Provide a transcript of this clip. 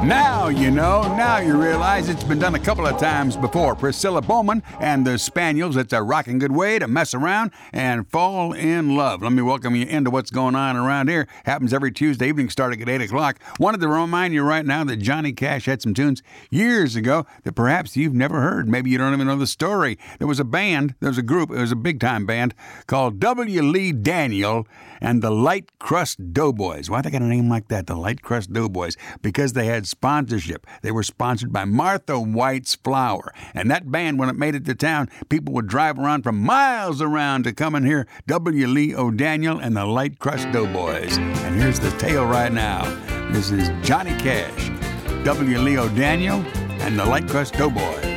Now you know, now you realize it's been done a couple of times before. Priscilla Bowman and the Spaniels, it's a rocking good way to mess around and fall in love. Let me welcome you into what's going on around here. Happens every Tuesday evening starting at 8 o'clock. Wanted to remind you right now that Johnny Cash had some tunes years ago that perhaps you've never heard. Maybe you don't even know the story. There was a group, it was a big-time band called W. Lee Daniel and the Light Crust Doughboys. Why they got a name like that, the Light Crust Doughboys? Because they had sponsorship. They were sponsored by Martha White's Flour. And that band, when it made it to town, people would drive around from miles around to come and hear W. Lee O'Daniel and the Light Crust Doughboys. And here's the tale right now. This is Johnny Cash, W. Lee O'Daniel, and the Light Crust Doughboys.